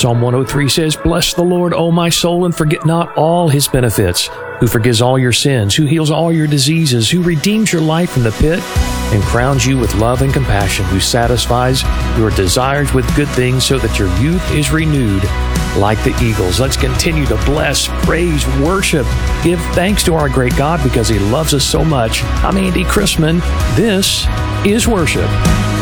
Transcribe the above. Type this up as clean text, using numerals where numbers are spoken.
Psalm 103 says, "Bless the Lord, O my soul, and forget not all his benefits, who forgives all your sins, who heals all your diseases, who redeems your life from the pit, and crowns you with love and compassion, who satisfies your desires with good things so that your youth is renewed like the eagles." Let's continue to bless, praise, worship, give thanks to our great God because he loves us so much. I'm Andy Chrisman. This is worship.